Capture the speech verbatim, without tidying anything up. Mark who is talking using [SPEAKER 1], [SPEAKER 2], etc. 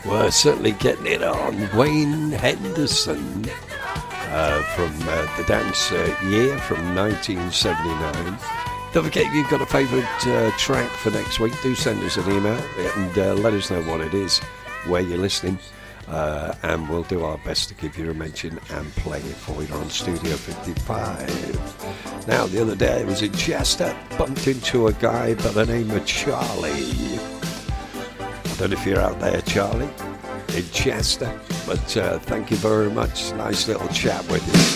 [SPEAKER 1] We're certainly getting it on. Wayne Henderson uh, from uh, the dance uh, year from nineteen seventy-nine. Don't forget, if you've got a favourite uh, track for next week, do send us an email and uh, let us know what it is, where you're listening, uh, and we'll do our best to give you a mention and play it for you on Studio fifty-five. Now, the other day I was in Chester, bumped into a guy by the name of Charlie. I don't know if you're out there, Charlie, in Chester, but uh, thank you very much. Nice little chat with you.